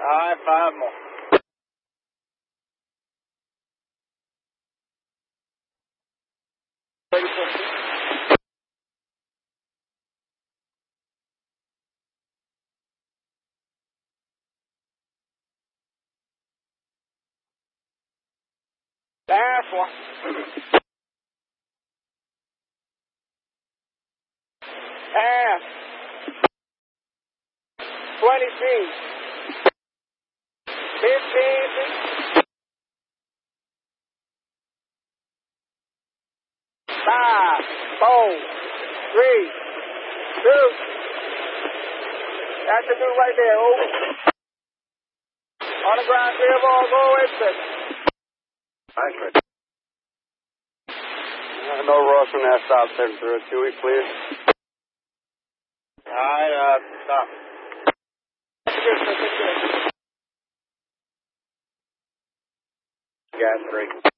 right, 5 more. Last one. Half. 20 feet. 15 feet. 5, 4, 3, 2. That's the dude right there, over. On the ground, clear ball, go away, six. Nice, Rich. No rush on that stop, 702, clear. All right, stop. Gas 3.